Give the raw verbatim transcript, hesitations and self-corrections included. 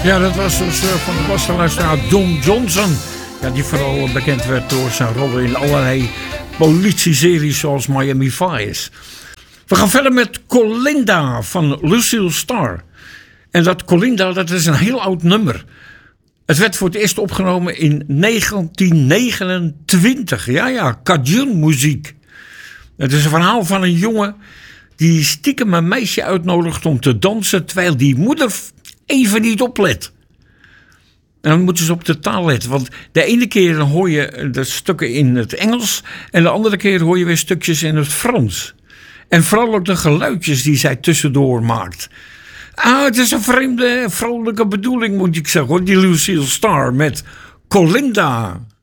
Ja, dat was dus uh, van de vaste luisteraar Don Johnson. Ja, die vooral bekend werd door zijn rollen in allerlei politie-series zoals Miami Vice. We gaan verder met Colinda van Lucille Starr. En dat Colinda, dat is een heel oud nummer. Het werd voor het eerst opgenomen in negentien negenentwintig. Ja, ja, cajun-muziek. Het is een verhaal van een jongen die stiekem een meisje uitnodigt om te dansen, terwijl die moeder even niet oplet. En dan moeten ze op de taal letten. Want de ene keer hoor je de stukken in het Engels en de andere keer hoor je weer stukjes in het Frans. En vooral ook de geluidjes die zij tussendoor maakt. Ah, het is een vreemde, vrolijke bedoeling, moet ik zeggen, hoor. Die Lucille Starr met Colinda.